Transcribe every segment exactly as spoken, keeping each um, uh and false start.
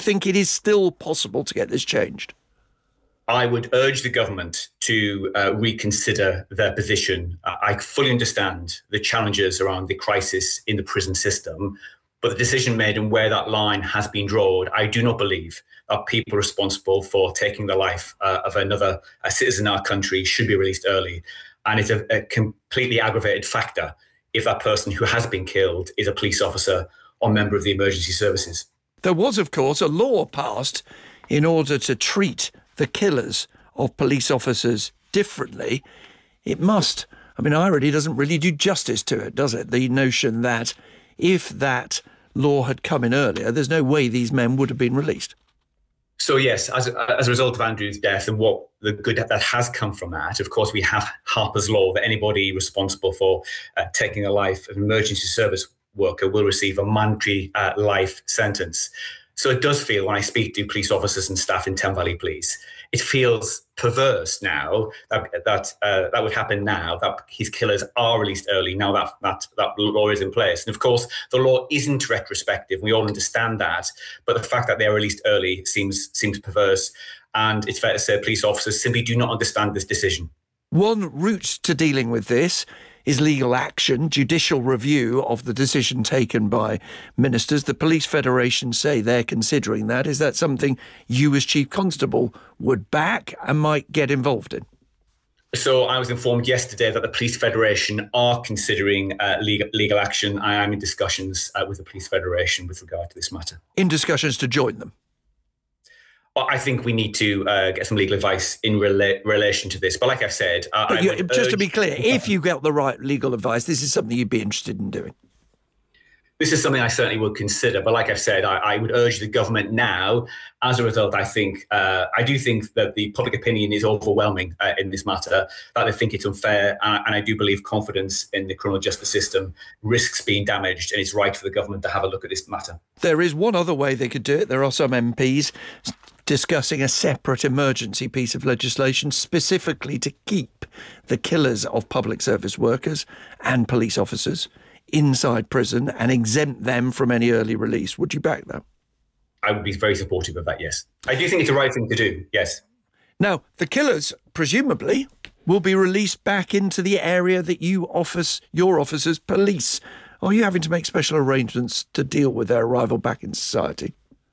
think it is still possible to get this changed? I would urge the government to uh, reconsider their position. Uh, I fully understand the challenges around the crisis in the prison system, but the decision made and where that line has been drawn, I do not believe that people responsible for taking the life uh, of another a citizen in our country should be released early. And it's a, a completely aggravated factor if that person who has been killed is a police officer or member of the emergency services. There was, of course, a law passed in order to treat the killers of police officers differently. It must, I mean, irony doesn't really do justice to it, does it? The notion that if that law had come in earlier, there's no way these men would have been released. So, yes, as, as a result of Andrew's death and what the good that has come from that, of course, we have Harper's Law that anybody responsible for uh, taking the life of an emergency service worker will receive a mandatory uh, life sentence. So it does feel, when I speak to police officers and staff in Thames Valley Police, it feels perverse now that that uh, that would happen now, that his killers are released early, now that, that that law is in place. And of course, the law isn't retrospective. We all understand that. But the fact that they're released early seems seems perverse. And it's fair to say police officers simply do not understand this decision. One route to dealing with this is legal action, judicial review of the decision taken by ministers. The Police Federation say they're considering that. Is that something you as Chief Constable would back and might get involved in? So I was informed yesterday that the Police Federation are considering uh, legal, legal action. I am in discussions uh, with the Police Federation with regard to this matter. In discussions to join them? Well, I think we need to uh, get some legal advice in rela- relation to this. But like I said... Uh, but I you, just urge- to be clear, if you get the right legal advice, this is something you'd be interested in doing? This is something I certainly would consider. But like I've said, I, I would urge the government now. As a result, I think uh, I do think that the public opinion is overwhelming uh, in this matter, that they think it's unfair. Uh, and I do believe confidence in the criminal justice system risks being damaged. And it's right for the government to have a look at this matter. There is one other way they could do it. There are some M Ps discussing a separate emergency piece of legislation specifically to keep the killers of public service workers and police officers inside prison and exempt them from any early release. Would you back that? I would be very supportive of that, yes. I do think it's the right thing to do, yes. Now, the killers, presumably, will be released back into the area that you office, your officers police. Are you having to make special arrangements to deal with their arrival back in society?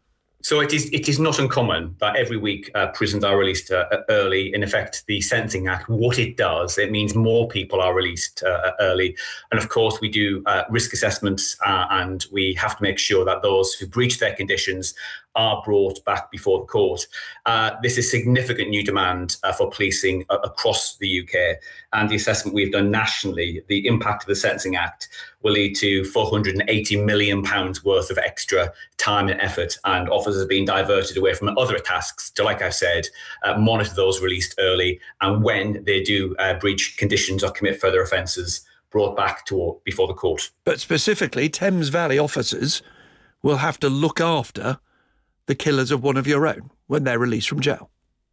So it is it is not uncommon that every week uh, prisons are released uh, early. In effect, the Sentencing Act, what it does, it means more people are released uh, early. And of course, we do uh, risk assessments uh, and we have to make sure that those who breach their conditions are brought back before the court. Uh, this is significant new demand uh, for policing uh, across the U K. And the assessment we've done nationally, the impact of the Sentencing Act will lead to four hundred eighty million pounds worth of extra time and effort, and officers being diverted away from other tasks to, like I said, uh, monitor those released early, and when they do uh, breach conditions or commit further offences, brought back to before the court. But specifically, Thames Valley officers will have to look after the killers of one of your own when they're released from jail.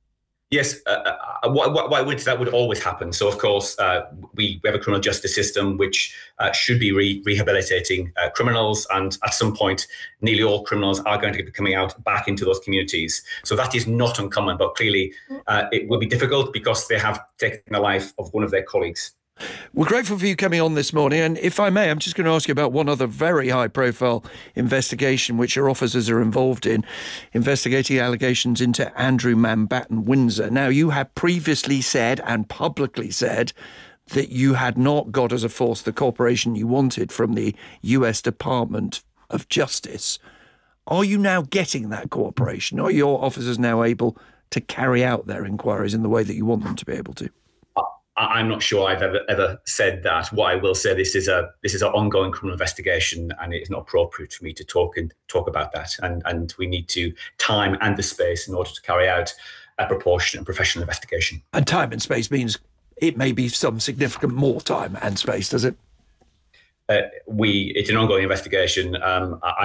Yes, uh, uh, why, why would that would always happen? So, of course, uh, we, we have a criminal justice system which uh, should be re- rehabilitating uh, criminals, and at some point, nearly all criminals are going to be coming out back into those communities. So that is not uncommon, but clearly uh, it will be difficult because they have taken the life of one of their colleagues. We're grateful for you coming on this morning. And if I may, I'm just going to ask you about one other very high-profile investigation which your officers are involved in, investigating allegations into Andrew Mountbatten Windsor. Now, you had previously said and publicly said that you had not got as a force the cooperation you wanted from the U S Department of Justice. Are you now getting that cooperation? Are your officers now able to carry out their inquiries in the way that you want them to be able to? I'm not sure I've ever ever said that. What I will say, this is a this is an ongoing criminal investigation, and it is not appropriate for me to talk and talk about that. And and we need to time and the space in order to carry out a proportionate and professional investigation. And time and space means it may be some significant more time and space, does it? Uh, we it's an ongoing investigation. Um, I,